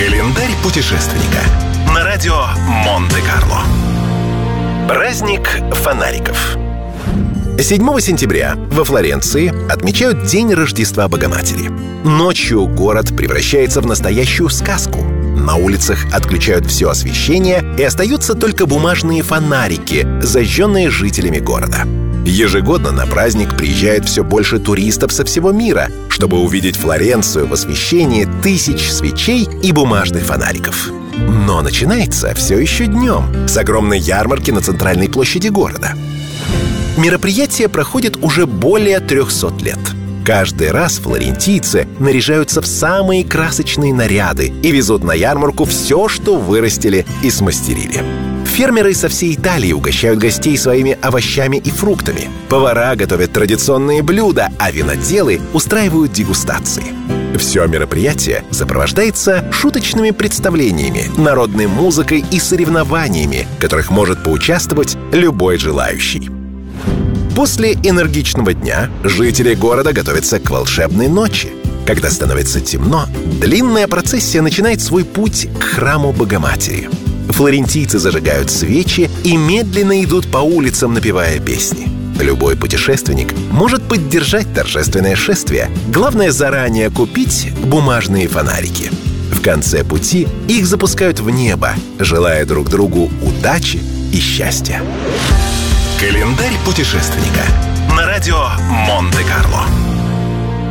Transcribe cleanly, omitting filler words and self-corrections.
Календарь путешественника на радио Монте-Карло. Праздник фонариков. 7 сентября во Флоренции отмечают День Рождества Богоматери. Ночью город превращается в настоящую сказку. На улицах отключают все освещение, и остаются только бумажные фонарики, зажженные жителями города. Ежегодно на праздник приезжает все больше туристов со всего мира, чтобы увидеть Флоренцию в освещении тысяч свечей и бумажных фонариков. Но начинается все еще днем, с огромной ярмарки на центральной площади города. Мероприятие проходит уже более 300 лет. Каждый раз флорентийцы наряжаются в самые красочные наряды и везут на ярмарку все, что вырастили и смастерили. Фермеры со всей Италии угощают гостей своими овощами и фруктами. Повара готовят традиционные блюда, а виноделы устраивают дегустации. Все мероприятие сопровождается шуточными представлениями, народной музыкой и соревнованиями, в которых может поучаствовать любой желающий. После энергичного дня жители города готовятся к волшебной ночи. Когда становится темно, длинная процессия начинает свой путь к храму Богоматери. Флорентийцы зажигают свечи и медленно идут по улицам, напевая песни. Любой путешественник может поддержать торжественное шествие. Главное заранее купить бумажные фонарики. В конце пути их запускают в небо, желая друг другу удачи и счастья. Календарь путешественника на радио Монте-Карло.